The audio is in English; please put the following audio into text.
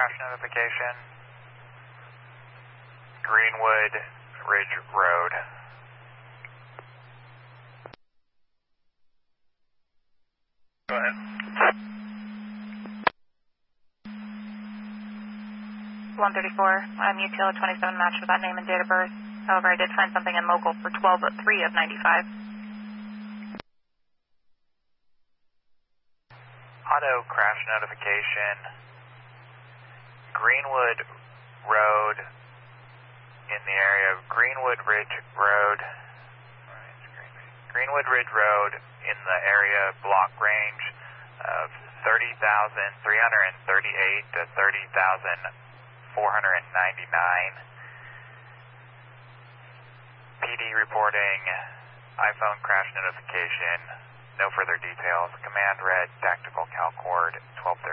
crash notification. Greenwood Ridge Road. Go ahead. 134. I'm UTL 27 match with that name and date of birth. However, I did find something in local for 12/3 of 95. Auto crash notification. Greenwood Road in the area of Greenwood Ridge Road. Greenwood Ridge Road in the area block range of 30,338 to 30,499. PD reporting iPhone crash notification. No further details. Command red, tactical CalCord 12.3.